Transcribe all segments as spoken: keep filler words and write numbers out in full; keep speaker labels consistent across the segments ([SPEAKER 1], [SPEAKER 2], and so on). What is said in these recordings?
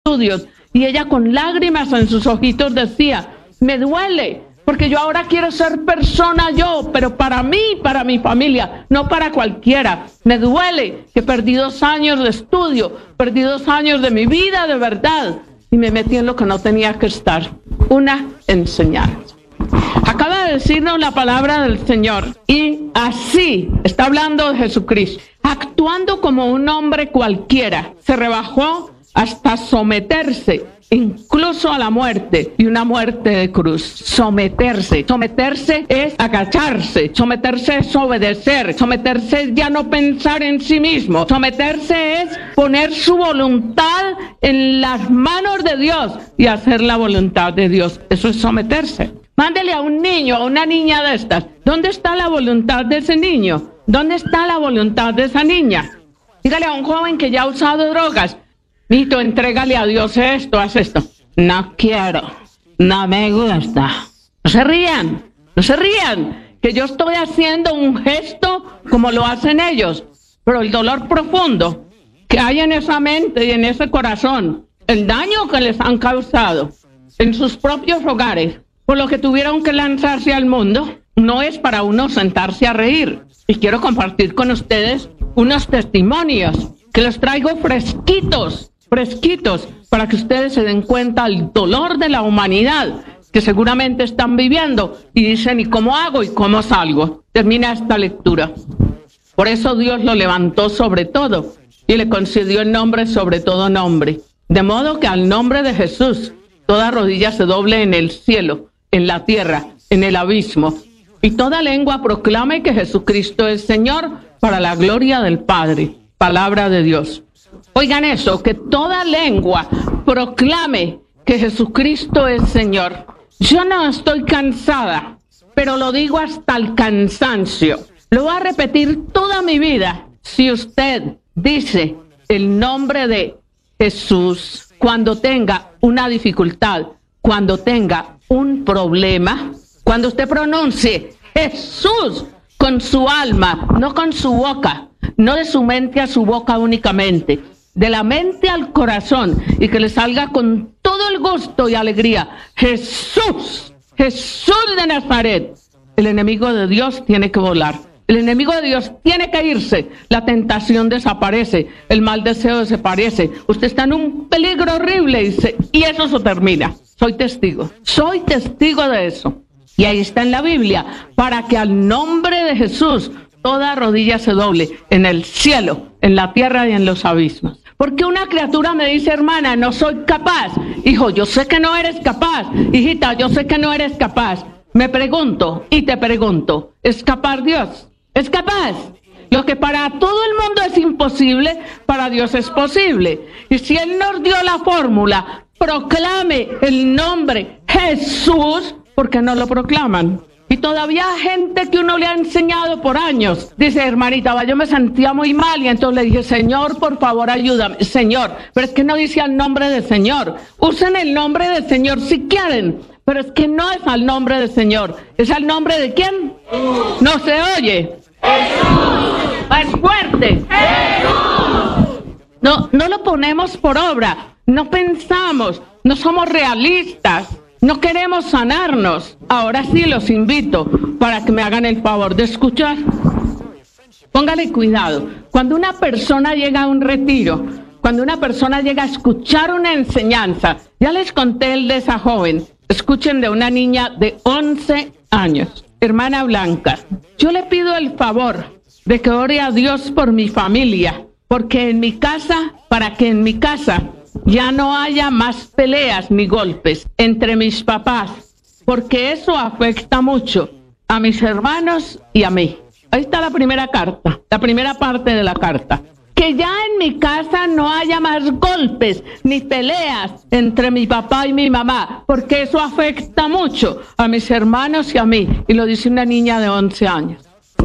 [SPEAKER 1] estudios, y ella con lágrimas en sus ojitos decía, me duele, porque yo ahora quiero ser persona yo, pero para mí, para mi familia, no para cualquiera. Me duele que perdí dos años de estudio, perdí dos años de mi vida de verdad, y me metí en lo que no tenía que estar, una enseñanza. Acaba de decirnos la palabra del Señor, y así está hablando de Jesucristo, actuando como un hombre cualquiera, se rebajó hasta someterse, incluso a la muerte, y una muerte de cruz. Someterse. Someterse es agacharse. Someterse es obedecer. Someterse es ya no pensar en sí mismo. Someterse es poner su voluntad en las manos de Dios y hacer la voluntad de Dios. Eso es someterse. Mándele a un niño, a una niña de estas. ¿Dónde está la voluntad de ese niño? ¿Dónde está la voluntad de esa niña? Dígale a un joven que ya ha usado drogas. Mito, entrégale a Dios esto, haz esto. No quiero, no me gusta. No se rían, no se rían, que yo estoy haciendo un gesto como lo hacen ellos. Pero el dolor profundo que hay en esa mente y en ese corazón, el daño que les han causado en sus propios hogares, por lo que tuvieron que lanzarse al mundo, no es para uno sentarse a reír. Y quiero compartir con ustedes unos testimonios que los traigo fresquitos. fresquitos, para que ustedes se den cuenta del dolor de la humanidad que seguramente están viviendo y dicen, ¿y cómo hago y cómo salgo? Termina esta lectura. Por eso Dios lo levantó sobre todo y le concedió el nombre sobre todo nombre, de modo que al nombre de Jesús toda rodilla se doble en el cielo, en la tierra, en el abismo, y toda lengua proclame que Jesucristo es Señor, para la gloria del Padre. Palabra de Dios. Oigan eso, que toda lengua proclame que Jesucristo es Señor. Yo no estoy cansada, pero lo digo hasta el cansancio. Lo voy a repetir toda mi vida. Si usted dice el nombre de Jesús cuando tenga una dificultad, cuando tenga un problema, cuando usted pronuncie Jesús con su alma, no con su boca, no de su mente a su boca únicamente, de la mente al corazón, y que le salga con todo el gusto y alegría, Jesús, Jesús de Nazaret, el enemigo de Dios tiene que volar, el enemigo de Dios tiene que irse, la tentación desaparece, el mal deseo desaparece, usted está en un peligro horrible y, se, y eso se termina. Soy testigo, soy testigo de eso, y ahí está en la Biblia, para que al nombre de Jesús toda rodilla se doble, en el cielo, en la tierra y en los abismos. Porque una criatura me dice, hermana, no soy capaz. Hijo, yo sé que no eres capaz. Hijita, yo sé que no eres capaz. Me pregunto y te pregunto, ¿es capaz Dios? ¿Es capaz? Lo que para todo el mundo es imposible, para Dios es posible. Y si Él nos dio la fórmula, proclame el nombre Jesús, ¿por qué no lo proclaman? Y todavía gente que uno le ha enseñado por años. Dice, hermanita, yo me sentía muy mal y entonces le dije, Señor, por favor, ayúdame. Señor, pero es que no dice al nombre del Señor. Usen el nombre del Señor si quieren, pero es que no es al nombre del Señor. ¿Es al nombre de quién? Jesús. No se oye. Jesús. Más fuerte. Jesús. No, no lo ponemos por obra. No pensamos. No somos realistas. No queremos sanarnos. Ahora sí los invito para que me hagan el favor de escuchar. Póngale cuidado. Cuando una persona llega a un retiro, cuando una persona llega a escuchar una enseñanza, ya les conté el de esa joven. Escuchen de una niña de once años. Hermana Blanca, yo le pido el favor de que ore a Dios por mi familia, porque en mi casa, para que en mi casa ya no haya más peleas ni golpes entre mis papás, porque eso afecta mucho a mis hermanos y a mí. Ahí está la primera carta, la primera parte de la carta. Que ya en mi casa no haya más golpes ni peleas entre mi papá y mi mamá, porque eso afecta mucho a mis hermanos y a mí. Y lo dice una niña de once años.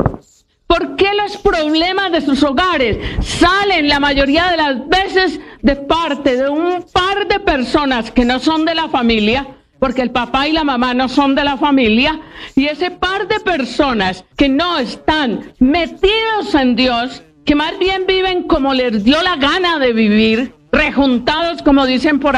[SPEAKER 1] ¿Por qué los problemas de sus hogares salen la mayoría de las veces de parte de un par de personas que no son de la familia? Porque el papá y la mamá no son de la familia. Y ese par de personas que no están metidos en Dios, que más bien viven como les dio la gana de vivir, rejuntados, como dicen por